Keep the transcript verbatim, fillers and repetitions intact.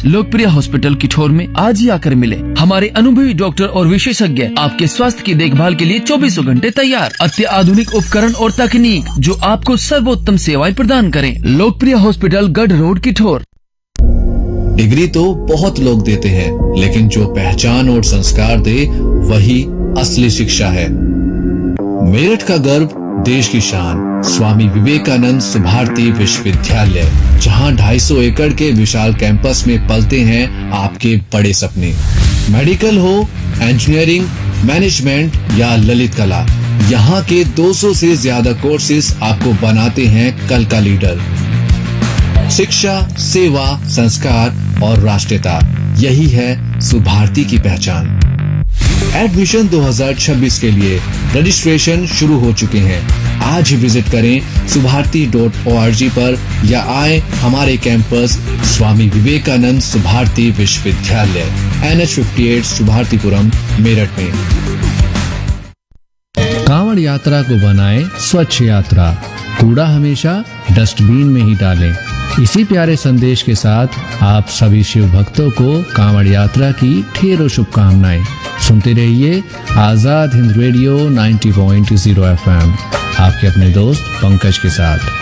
लोकप्रिय हॉस्पिटल किठौर में आज ही आकर मिले। हमारे अनुभवी डॉक्टर और विशेषज्ञ आपके स्वास्थ्य की देखभाल के लिए चौबीसों घंटे तैयार। अत्याधुनिक उपकरण और तकनीक जो आपको सर्वोत्तम सेवाएं प्रदान करें। लोकप्रिय हॉस्पिटल गढ़ रोड किठौर। डिग्री तो बहुत लोग देते हैं, लेकिन जो पहचान और संस्कार दे वही असली शिक्षा है। मेरठ का गर्व, देश की शान, स्वामी विवेकानंद सुभारती विश्वविद्यालय, जहां ढाई सौ एकड़ के विशाल कैंपस में पलते हैं आपके बड़े सपने। मेडिकल हो, इंजीनियरिंग, मैनेजमेंट या ललित कला, यहाँ के दो सौ से ज्यादा कोर्सेज आपको बनाते हैं कल का लीडर। शिक्षा, सेवा, संस्कार और राष्ट्रीयता, यही है सुभारती की पहचान। एडमिशन दो हज़ार छब्बीस के लिए रजिस्ट्रेशन शुरू हो चुके हैं। आज ही विजिट करें Subharti dot O R G पर या आए हमारे कैंपस स्वामी विवेकानंद सुभारती विश्वविद्यालय, एन एच अट्ठावन सुभारतीपुरम, मेरठ में। कांवड़ यात्रा को बनाएं स्वच्छ यात्रा, कूड़ा हमेशा डस्टबिन में ही डालें। इसी प्यारे संदेश के साथ आप सभी शिव भक्तों को कांवड़ यात्रा की ढेरों शुभकामनाएं। सुनते रहिए आजाद हिंद रेडियो नब्बे पॉइंट शून्य एफ एम, आपके अपने दोस्त पंकज के साथ।